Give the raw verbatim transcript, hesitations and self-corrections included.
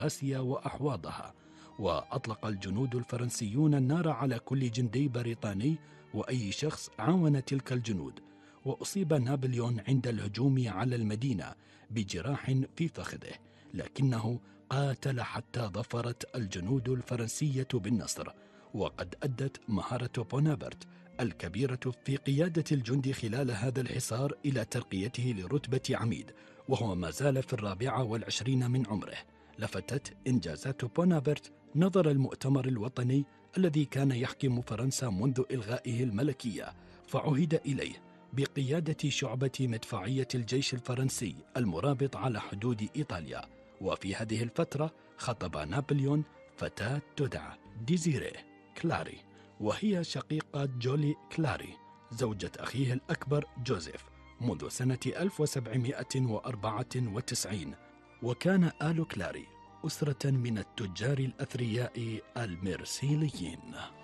آسيا وأحواضها، وأطلق الجنود الفرنسيون النار على كل جندي بريطاني وأي شخص عاون تلك الجنود. وأصيب نابليون عند الهجوم على المدينة بجراح في فخذه، لكنه قاتل حتى ظفرت الجنود الفرنسية بالنصر. وقد أدت مهارة بونابرت الكبيرة في قيادة الجند خلال هذا الحصار إلى ترقيته لرتبة عميد وهو ما زال في الرابعة والعشرين من عمره. لفتت إنجازات بونابرت نظر المؤتمر الوطني الذي كان يحكم فرنسا منذ إلغائه الملكية، فعهد إليه بقيادة شعبة مدفعية الجيش الفرنسي المرابط على حدود إيطاليا. وفي هذه الفترة خطب نابليون فتاة تدعى ديزيري كلاري، وهي شقيقة جولي كلاري زوجة أخيه الأكبر جوزيف منذ سنة ألف وسبعمائة وأربعة وتسعين. وكان آل كلاري أسرة من التجار الأثرياء المرسيليين.